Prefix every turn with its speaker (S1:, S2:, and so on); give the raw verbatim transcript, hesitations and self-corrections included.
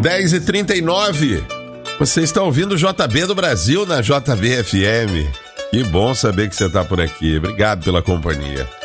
S1: dez e trinta e nove. Você está ouvindo o J B do Brasil na J B F M. Que bom saber que você está por aqui. Obrigado pela companhia.